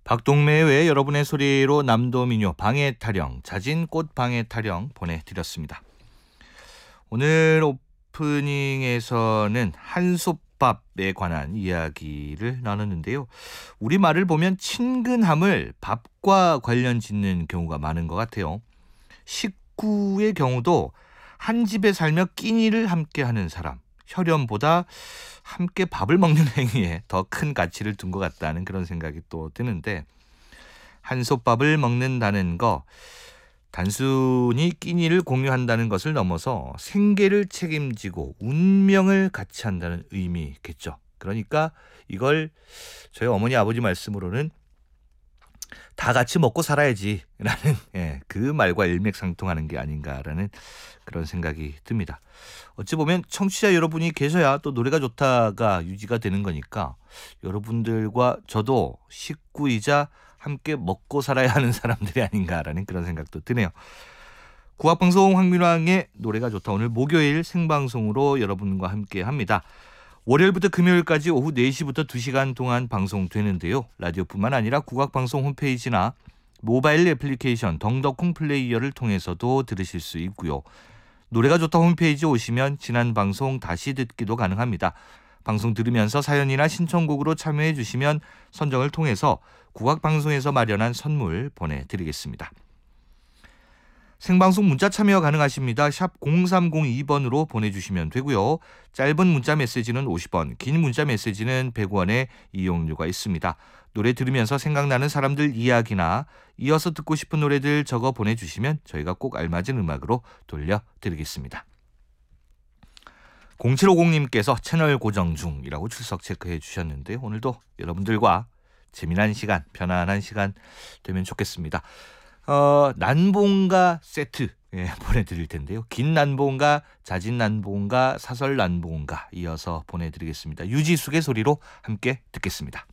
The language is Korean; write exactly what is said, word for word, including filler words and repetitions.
박동매의 왜 여러분의 소리로 남도민요 방해 타령, 자진 꽃 방해 타령 보내드렸습니다. 오늘 오프닝에서는 한솥밥에 관한 이야기를 나눴는데요. 우리말을 보면 친근함을 밥과 관련 짓는 경우가 많은 것 같아요. 식구의 경우도 한 집에 살며 끼니를 함께하는 사람, 혈연보다 함께 밥을 먹는 행위에 더 큰 가치를 둔 것 같다는 그런 생각이 또 드는데, 한솥밥을 먹는다는 거 단순히 끼니를 공유한다는 것을 넘어서 생계를 책임지고 운명을 같이 한다는 의미겠죠. 그러니까 이걸 저희 어머니 아버지 말씀으로는 다 같이 먹고 살아야지 라는 예, 그 말과 일맥상통하는 게 아닌가라는 그런 생각이 듭니다. 어찌 보면 청취자 여러분이 계셔야 또 노래가 좋다가 유지가 되는 거니까 여러분들과 저도 식구이자 함께 먹고 살아야 하는 사람들이 아닌가라는 그런 생각도 드네요. 국악방송 황민왕의 노래가 좋다, 오늘 목요일 생방송으로 여러분과 함께 합니다. 월요일부터 금요일까지 오후 네 시부터 두 시간 동안 방송되는데요. 라디오뿐만 아니라 국악방송 홈페이지나 모바일 애플리케이션 덩덕콩 플레이어를 통해서도 들으실 수 있고요. 노래가 좋다 홈페이지 오시면 지난 방송 다시 듣기도 가능합니다. 방송 들으면서 사연이나 신청곡으로 참여해 주시면 선정을 통해서 국악방송에서 마련한 선물 보내드리겠습니다. 생방송 문자 참여 가능하십니다. 샵 공삼공이 번으로 보내주시면 되고요. 짧은 문자 메시지는 오십 원, 긴 문자 메시지는 백 원의 이용료가 있습니다. 노래 들으면서 생각나는 사람들 이야기나 이어서 듣고 싶은 노래들 적어 보내주시면 저희가 꼭 알맞은 음악으로 돌려드리겠습니다. 공칠오공님께서 채널 고정 중이라고 출석 체크해 주셨는데, 오늘도 여러분들과 재미난 시간, 편안한 시간 되면 좋겠습니다. 어, 난봉가 세트 예, 보내드릴 텐데요. 긴 난봉가, 자진 난봉가, 사설 난봉가 이어서 보내드리겠습니다. 유지숙의 소리로 함께 듣겠습니다.